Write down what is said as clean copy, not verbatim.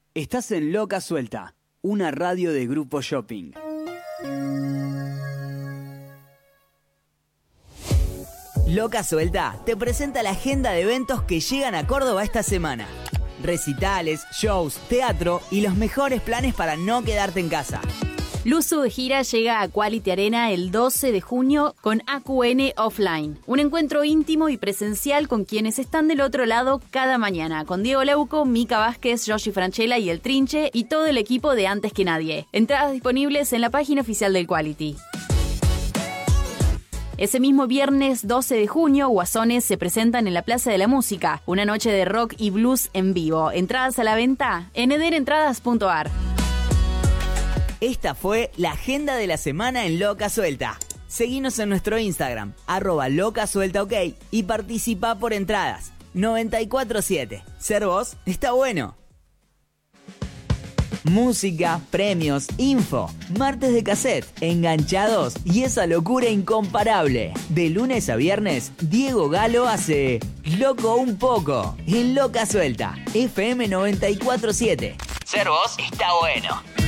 Estás en Loca Suelta, una radio de Grupo Shopping. Loca Suelta te presenta la agenda de eventos que llegan a Córdoba esta semana. Recitales, shows, teatro y los mejores planes para no quedarte en casa. Luzu de gira llega a Quality Arena el 12 de junio con AQN Offline. Un encuentro íntimo y presencial con quienes están del otro lado cada mañana. Con Diego Leuco, Mica Vázquez, Yoshi Franchella y El Trinche y todo el equipo de Antes que Nadie. Entradas disponibles en la página oficial del Quality. Ese mismo viernes 12 de junio, Guasones se presentan en la Plaza de la Música. Una noche de rock y blues en vivo. Entradas a la venta en ederentradas.ar. Esta fue la agenda de la semana en Loca Suelta. Seguinos en nuestro Instagram, @LocaSueltaOK y participa por entradas. 947. Ser vos está bueno. Música, premios, info, martes de cassette, enganchados y esa locura incomparable. De lunes a viernes, Diego Galo hace Loco un poco en Loca Suelta, FM 947. Ser vos está bueno.